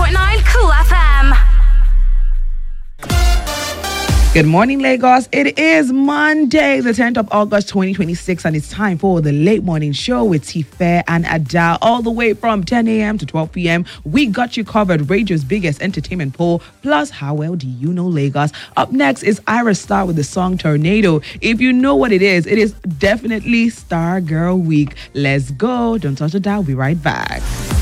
106.9 Cool FM. Good morning, Lagos. It is Monday, the 10th of August, 2026, and it's time for the Late Morning Show with T-Fair and Ada. All the way from 10 a.m. to 12 p.m., we got you covered. Radio's biggest entertainment poll, plus How Well Do You Know Lagos? Up next is Ira Star with the song Tornado. If you know what it is definitely Star Girl Week. Let's go. Don't touch the dial. We'll be right back.